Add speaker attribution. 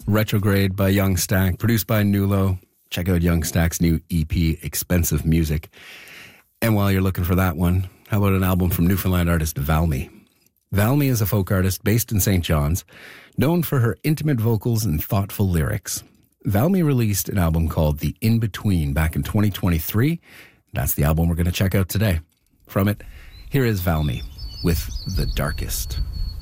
Speaker 1: Retrograde by Young Stack, produced by Nulo. Check out Young Stack's new EP, Expensive Music. And while you're looking for that one, how about an album from Newfoundland artist Valmy? Valmy is a folk artist based in St. John's, known for her intimate vocals and thoughtful lyrics. Valmy released an album called The In-Between back in 2023. That's the album we're going to check out today. From it, here is Valmy with The Darkest.